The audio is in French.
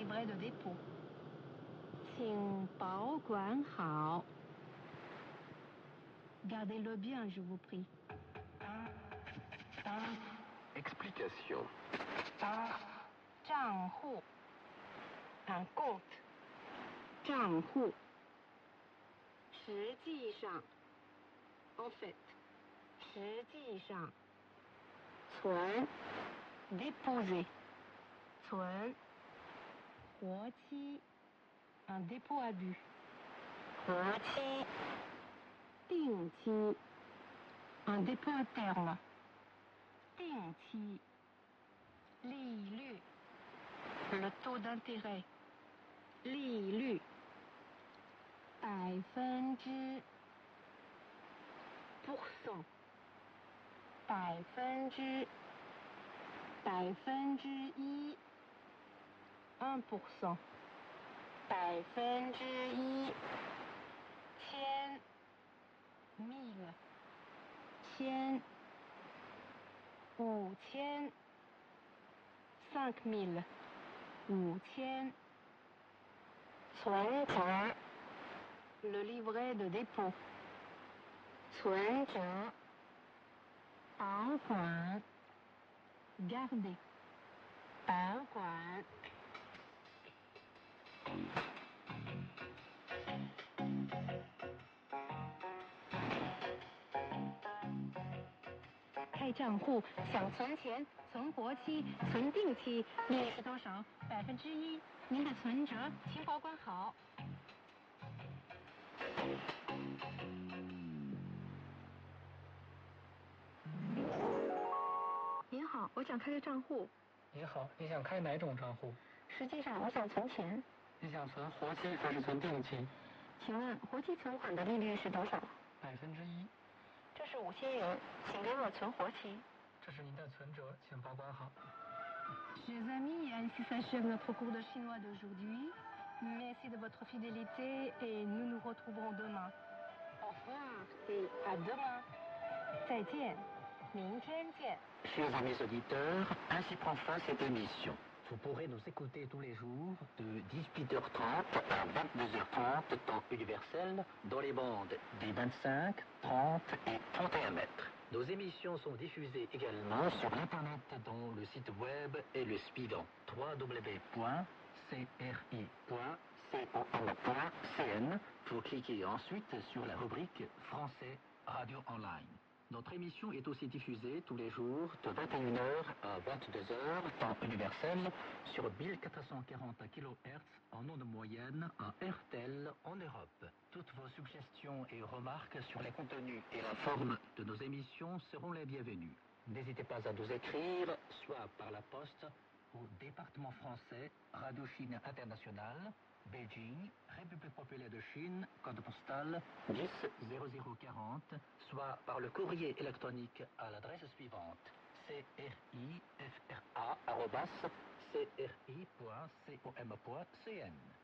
livret de dépôt. 请保管好. Gardez-le bien, je vous prie. Explication. 账户 un compte. 账户实际上 en fait. 实际上存 déposer. 存活期 un dépôt à but. 活期定期 un dépôt à terme. 定期利率 le taux d'intérêt. 利率百分之 pourcent. 百分之一 1%. 百分之一千 mille. 千5000 5000. 5000存折 le livret de dépôt. 存折保管 garder. 保管开账户想存钱，存活期，存定期，利率是多少？1%。您的存折请保管好。您好，我想开个账户。 您好，你想开哪种账户？ 实际上我想存钱。 你想存活期还是存定期？ 请问活期存款的利率是多少 1%。 这是5000元，请给我存活期。 这是您的存折，请保管好。 Chers amis, ainsi s'achève notre cours de chinois d'aujourd'hui. Merci de votre fidélité et nous nous retrouverons demain. Au revoir et à demain. 再见，明天见。 Chers amis auditeurs, ainsi prend fin cette émission. Vous pourrez nous écouter tous les jours de 18h30 à 22h30 temps universel dans les bandes des 25, 30 et 31 mètres. Nos émissions sont diffusées également sur Internet dont le site web est le suivant www.cri.com.cn. Vous cliquez ensuite sur la rubrique Français Radio Online. Notre émission est aussi diffusée tous les jours de 21h à 22h, temps universel, sur 1440 kHz en onde moyenne à RTL en Europe. Toutes vos suggestions et remarques sur les contenus et la forme de nos émissions seront les bienvenues. N'hésitez pas à nous écrire, soit par la poste, au département français, Radio Chine Internationale, Beijing, République populaire de Chine, code postal 10 0040, soit par le courrier électronique à l'adresse suivante crifra@cri.com.cn.